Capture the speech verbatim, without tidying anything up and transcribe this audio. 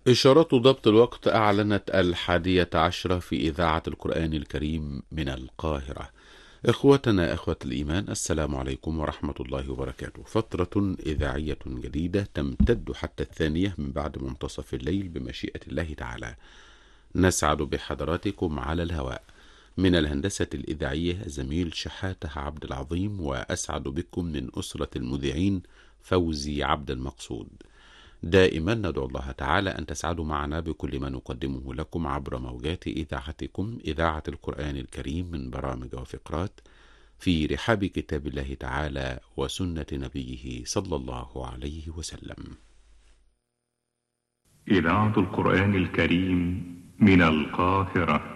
إشارات ضبط الوقت أعلنت الحادية عشرة في إذاعة القرآن الكريم من القاهرة. إخوتنا إخوة الإيمان، السلام عليكم ورحمة الله وبركاته. فترة إذاعية جديدة تمتد حتى الثانية من بعد منتصف الليل بمشيئة الله تعالى. نسعد بحضراتكم على الهواء من الهندسة الإذاعية زميل شحاتة عبد العظيم، وأسعد بكم من أسرة المذيعين فوزي عبد المقصود. دائما ندعو الله تعالى أن تسعدوا معنا بكل ما نقدمه لكم عبر موجات إذاعتكم إذاعة القرآن الكريم من برامج وفقرات في رحاب كتاب الله تعالى وسنة نبيه صلى الله عليه وسلم. إذاعة القرآن الكريم من القاهرة.